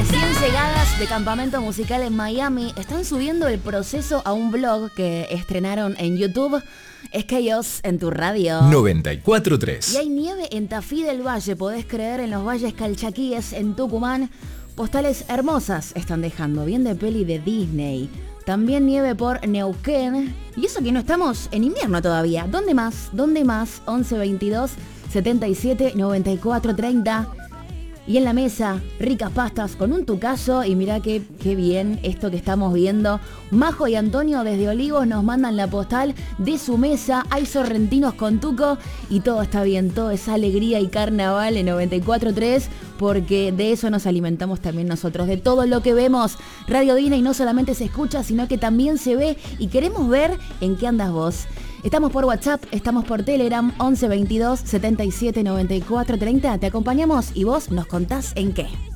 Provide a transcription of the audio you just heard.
Recién llegadas de campamento musical en Miami, están subiendo el proceso a un blog que estrenaron en YouTube. Es Chaos en tu radio. 94.3. Y hay nieve en Tafí del Valle, podés creer, en los valles calchaquíes en Tucumán. Postales hermosas están dejando, bien de peli de Disney. También nieve por Neuquén. Y eso que no estamos en invierno todavía. ¿Dónde más? ¿Dónde más? 11 22 77 94 30. Y en la mesa, ricas pastas con un tucayo. Y mirá qué bien esto que estamos viendo. Majo y Antonio desde Olivos nos mandan la postal de su mesa. Hay sorrentinos con tuco y todo está bien. Todo es alegría y carnaval en 94.3. Porque de eso nos alimentamos también nosotros. De todo lo que vemos. Radio Disney no solamente se escucha, sino que también se ve. Y queremos ver en qué andas vos. Estamos por WhatsApp, estamos por Telegram, 11 22 77 94 30. Te acompañamos y vos nos contás en qué.